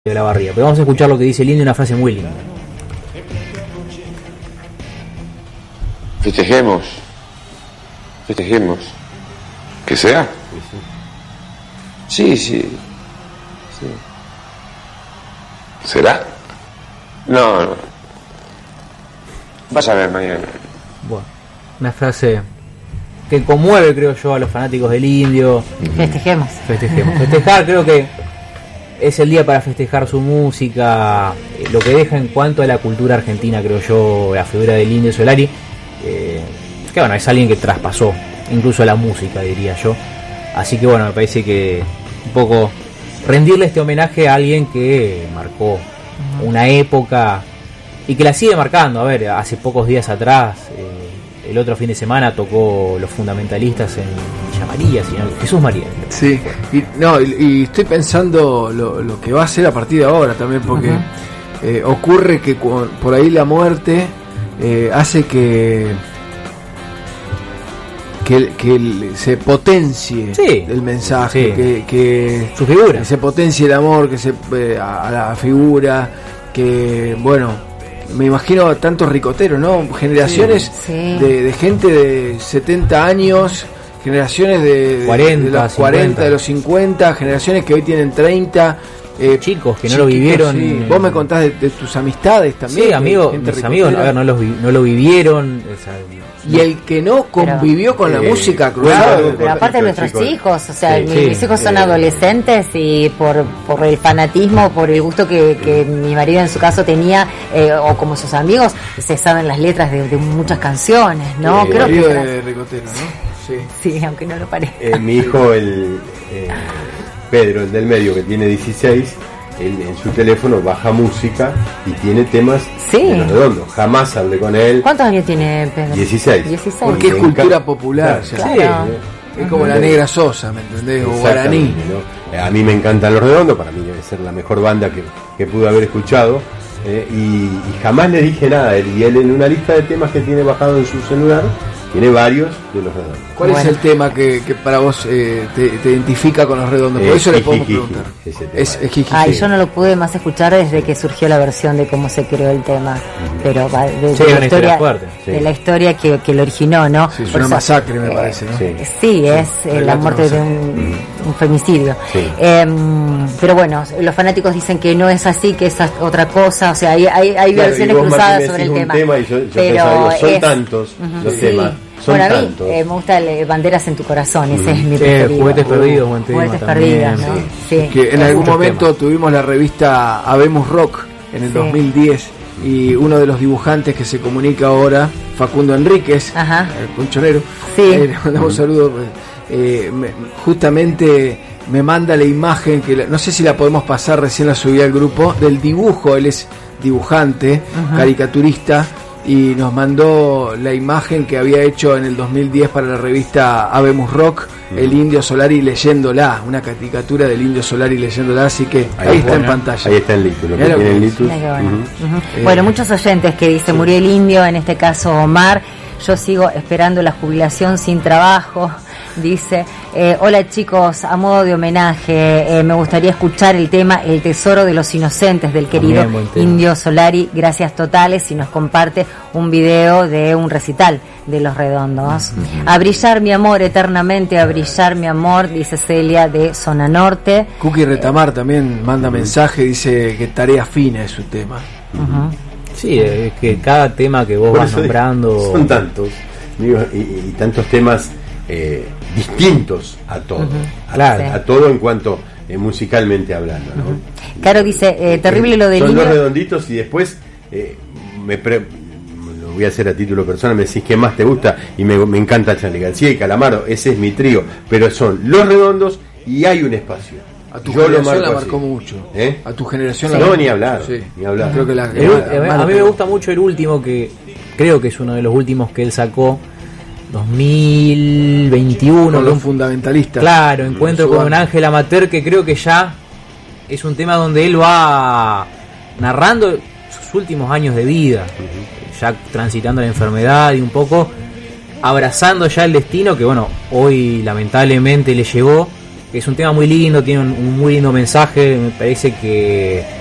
de la barriga. Pero vamos a escuchar lo que dice el indio, una frase muy linda. Festejemos. ¿Que sea? Sí. ¿Será? No. Vas a ver mañana. Bueno, una frase que conmueve, creo yo, a los fanáticos del indio. Festejemos. Festejar, creo que es el día para festejar su música, lo que deja en cuanto a la cultura argentina, creo yo, la figura del Indio Solari, que bueno, es alguien que traspasó incluso la música, diría yo. Así que bueno, me parece que un poco rendirle este homenaje a alguien que marcó una época y que la sigue marcando. A ver, hace pocos días atrás, el otro fin de semana tocó Los Fundamentalistas en Villa María, sino Jesús María. Sí, y estoy pensando lo que va a ser a partir de ahora también, porque ocurre que por ahí la muerte hace que se potencie el mensaje, que su figura, que se potencie el amor, que se a la figura, que bueno, me imagino a tantos ricoteros, ¿no? Generaciones de gente de 70 años, generaciones de 40, de los 40, 50. de los 50, generaciones que hoy tienen 30. Chicos que no lo vivieron. Sí. Vos me contás de tus amistades también. Sí, amigos, mis amigos, a ver, no lo vivieron. O sea, y el que no convivió con la música cruzada. Pero aparte de nuestros hijos, o sea, mis hijos son adolescentes y por el fanatismo, por el gusto que mi marido en su caso tenía, o como sus amigos, se saben las letras de muchas canciones, ¿no? Creo que de ricotero, ¿no? Sí, aunque no lo parezca. Mi hijo, Pedro, el del medio, que tiene 16, él en su teléfono baja música y tiene temas de Los Redondos. Jamás hablé con él. ¿Cuántos años tiene Pedro? 16. Porque es cultura popular. Claro. Es como la Negra Sosa, ¿me entendés? O Guaraní. ¿No? A mí me encantan Los Redondos, para mí debe ser la mejor banda que pude haber escuchado. Y jamás le dije nada a él. Y él, en una lista de temas que tiene bajado en su celular, tiene varios de Los Redondos. ¿Cuál es el tema que para vos te identifica con Los Redondos? Por eso le podemos preguntar. Es Jiji. Yo no lo pude más escuchar desde que surgió la versión de cómo se creó el tema. Pero de la historia que lo originó, ¿no? Sí, es una masacre, me parece, ¿no? Sí, es la muerte de un femicidio. Sí. Pero bueno, los fanáticos dicen que no es así, que es otra cosa. O sea, hay versiones cruzadas sobre el tema. Y yo pero son tantos los temas. Bueno, a mí me gusta Banderas en tu corazón, ese es mi preferido. Juguetes perdidos, buen tema. Juguetes perdidos, ¿no? Sí. Que en algún momento tuvimos la revista Habemos Rock en el 2010 y uno de los dibujantes que se comunica ahora, Facundo Enríquez, el punchonero, le mandamos un saludo, justamente me manda la imagen, que no sé si la podemos pasar, recién la subí al grupo, del dibujo. Él es dibujante, caricaturista, y nos mandó la imagen que había hecho en el 2010 para la revista Habemos Rock, el Indio Solari leyéndola, una caricatura del Indio Solari leyéndola, así que ahí está en pantalla. Ahí está el título. Bueno, muchos oyentes que dicen murió el indio, en este caso Omar, yo sigo esperando la jubilación sin trabajo. Dice, hola chicos, a modo de homenaje, me gustaría escuchar el tema El Tesoro de los Inocentes del querido Indio Solari, gracias totales, y nos comparte un video de un recital de Los Redondos. A brillar mi amor eternamente, a brillar mi amor, dice Celia de Zona Norte. Cookie Retamar también manda mensaje, dice que Tarea Fina es su tema. Sí, es que cada tema que vos vas nombrando... Son tantos, digo, y tantos temas... distintos a todo, a todo en cuanto musicalmente hablando, ¿no? Claro, dice, terrible lo del son indio. Los Redonditos, y después lo voy a hacer a título personal, me decís qué más te gusta, y me encanta Charly García y Calamaro, ese es mi trío, pero son Los Redondos y Hay un Espacio. A tu generación la marcó mucho. A tu generación no, ni hablar. Ni hablar. Creo que a mí me gusta mucho el último, que creo que es uno de los últimos que él sacó, 2021, con Los Fundamentalistas. Claro, Encuentro con un ángel amateur, que creo que ya es un tema donde él va narrando sus últimos años de vida, ya transitando la enfermedad y un poco abrazando ya el destino que, bueno, hoy lamentablemente le llegó, Es un tema muy lindo, tiene un muy lindo mensaje, me parece que